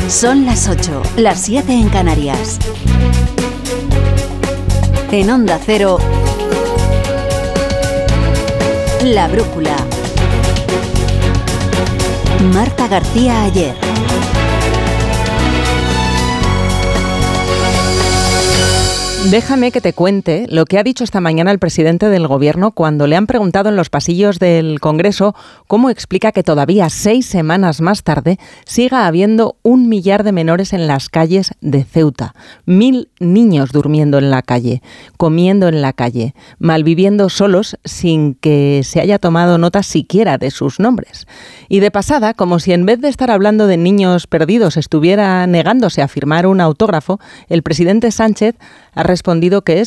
Son las 8, las 7 en Canarias. En Onda Cero, La Brújula. Marta García Ayer. Déjame que te cuente lo que ha dicho esta mañana el presidente del Gobierno cuando le han preguntado en los pasillos del Congreso cómo explica que todavía 6 semanas más tarde siga habiendo 1 millar de menores en las calles de Ceuta. 1.000 niños durmiendo en la calle, comiendo en la calle, malviviendo solos sin que se haya tomado nota siquiera de sus nombres. Y de pasada, como si en vez de estar hablando de niños perdidos estuviera negándose a firmar un autógrafo, el presidente Sánchez ha respondido que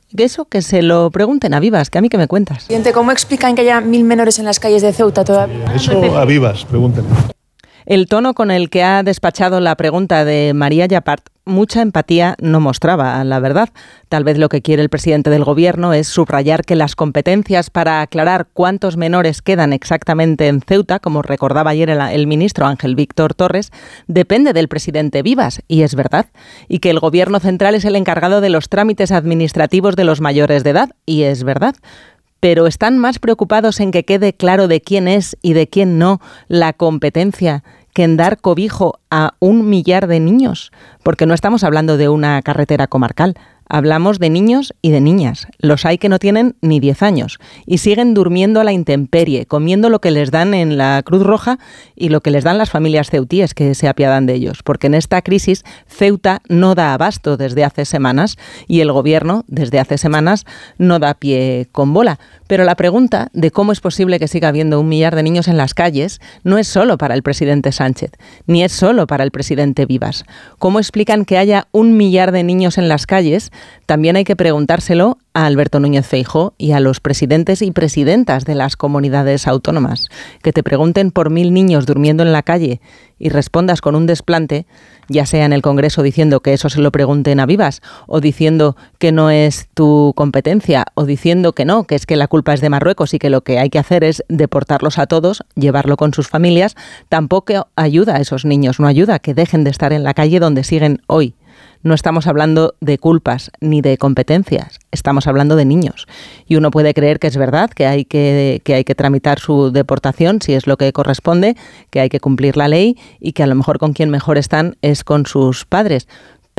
se lo pregunten a Vivas, que a mí que me cuentas. Presidente, ¿cómo explican que haya 1.000 menores en las calles de Ceuta todavía? Eso a Vivas, pregúntenle. El tono con el que ha despachado la pregunta de María Yapart mucha empatía no mostraba, la verdad. Tal vez lo que quiere el presidente del Gobierno es subrayar que las competencias para aclarar cuántos menores quedan exactamente en Ceuta, como recordaba ayer el ministro Ángel Víctor Torres, depende del presidente Vivas, y es verdad. Y que el Gobierno central es el encargado de los trámites administrativos de los mayores de edad, y es verdad. Pero están más preocupados en que quede claro de quién es y de quién no la competencia que en dar cobijo a 1 millar de niños, porque no estamos hablando de una carretera comarcal. Hablamos de niños y de niñas. Los hay que no tienen ni 10 años y siguen durmiendo a la intemperie, comiendo lo que les dan en la Cruz Roja y lo que les dan las familias ceutíes que se apiadan de ellos. Porque en esta crisis Ceuta no da abasto desde hace semanas y el Gobierno desde hace semanas no da pie con bola. Pero la pregunta de cómo es posible que siga habiendo 1 millar de niños en las calles no es solo para el presidente Sánchez, ni es solo para el presidente Vivas. ¿Cómo explican que haya 1 millar de niños en las calles? También hay que preguntárselo a Alberto Núñez Feijóo y a los presidentes y presidentas de las comunidades autónomas. Que te pregunten por 1.000 niños durmiendo en la calle y respondas con un desplante, ya sea en el Congreso diciendo que eso se lo pregunten a Vivas, o diciendo que no es tu competencia, o diciendo que no, que es que la culpa es de Marruecos y que lo que hay que hacer es deportarlos a todos, llevarlo con sus familias, tampoco ayuda a esos niños, no ayuda a que dejen de estar en la calle donde siguen hoy. No estamos hablando de culpas ni de competencias, estamos hablando de niños. Y uno puede creer que es verdad, que hay que tramitar su deportación si es lo que corresponde, que hay que cumplir la ley y que a lo mejor con quien mejor están es con sus padres.